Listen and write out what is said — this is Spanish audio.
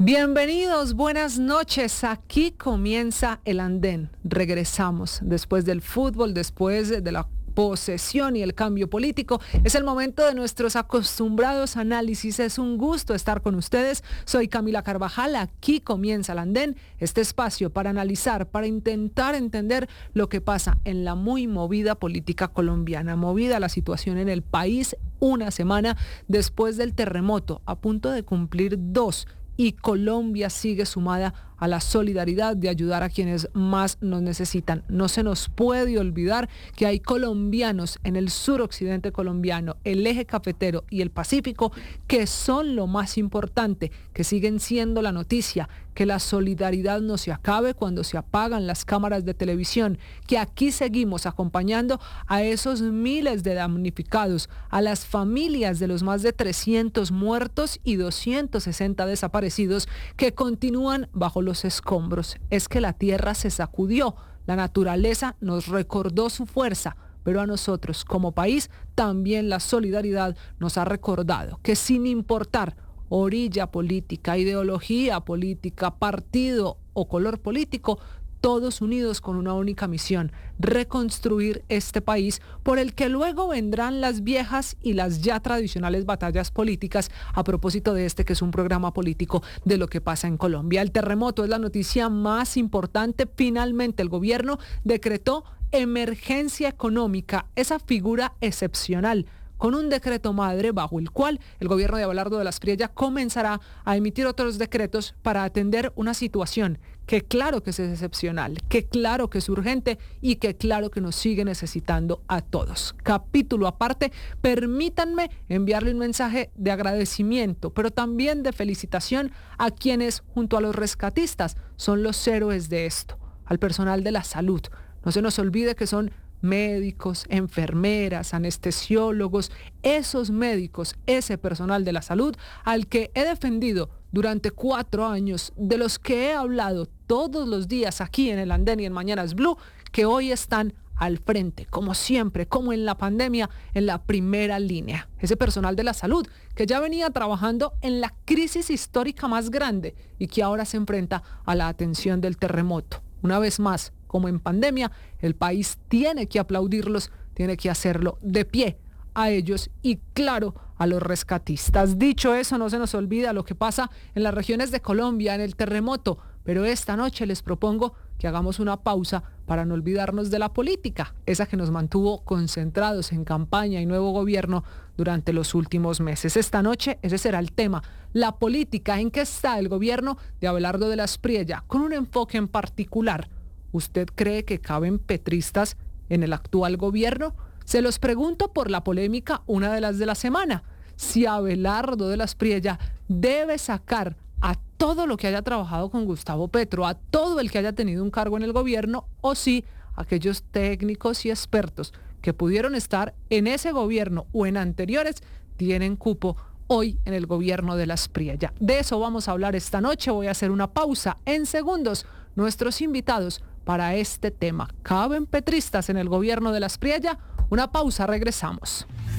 Bienvenidos, buenas noches. Aquí comienza el andén. Regresamos después del fútbol, después de la posesión y el cambio político. Es el momento de nuestros acostumbrados análisis. Es un gusto estar con ustedes. Soy Camila Carvajal. Aquí comienza el andén, este espacio para analizar, para intentar entender lo que pasa en la muy movida política colombiana. Movida la situación en el país una semana después del terremoto, a punto de cumplir 2. Y Colombia sigue sumada a la solidaridad de ayudar a quienes más nos necesitan. No se nos puede olvidar que hay colombianos en el suroccidente colombiano, el eje cafetero y el Pacífico, que son lo más importante, que siguen siendo la noticia, que la solidaridad no se acabe cuando se apagan las cámaras de televisión, que aquí seguimos acompañando a esos miles de damnificados, a las familias de los más de 300 muertos y 260 desaparecidos que continúan bajo los escombros. Es que la tierra se sacudió, la naturaleza nos recordó su fuerza, pero a nosotros como país también la solidaridad nos ha recordado que sin importar orilla política, ideología política, partido o color político, todos unidos con una única misión: reconstruir este país por el que luego vendrán las viejas y las ya tradicionales batallas políticas a propósito de este que es un programa político de lo que pasa en Colombia. El terremoto es la noticia más importante. Finalmente el gobierno decretó emergencia económica, esa figura excepcional, con un decreto madre bajo el cual el gobierno de Abelardo de las Priella comenzará a emitir otros decretos para atender una situación que claro que es excepcional, que claro que es urgente y que claro que nos sigue necesitando a todos. Capítulo aparte, permítanme enviarle un mensaje de agradecimiento, pero también de felicitación a quienes, junto a los rescatistas, son los héroes de esto, al personal de la salud. No se nos olvide que son médicos, enfermeras, anestesiólogos, esos médicos, ese personal de la salud al que he defendido durante 4 años, de los que he hablado todos los días aquí en el andén y en Mañanas Blue, que hoy están al frente, como siempre, como en la pandemia, en la primera línea. Ese personal de la salud que ya venía trabajando en la crisis histórica más grande y que ahora se enfrenta a la atención del terremoto. Una vez más, como en pandemia, el país tiene que aplaudirlos, tiene que hacerlo de pie a ellos y claro a los rescatistas. Dicho eso, no se nos olvida lo que pasa en las regiones de Colombia, en el terremoto, pero esta noche les propongo que hagamos una pausa para no olvidarnos de la política, esa que nos mantuvo concentrados en campaña y nuevo gobierno durante los últimos meses. Esta noche ese será el tema, la política, en qué está el gobierno de Abelardo de las Priella, con un enfoque en particular. ¿Usted cree que caben petristas en el actual gobierno? Se los pregunto por la polémica, una de las de la semana. Si Abelardo de las Priella debe sacar a todo lo que haya trabajado con Gustavo Petro, a todo el que haya tenido un cargo en el gobierno, o si aquellos técnicos y expertos que pudieron estar en ese gobierno o en anteriores tienen cupo hoy en el gobierno de las Priella. De eso vamos a hablar esta noche. Voy a hacer una pausa en segundos. Nuestros invitados para este tema: ¿caben petristas en el gobierno de las Priella? Una pausa, regresamos.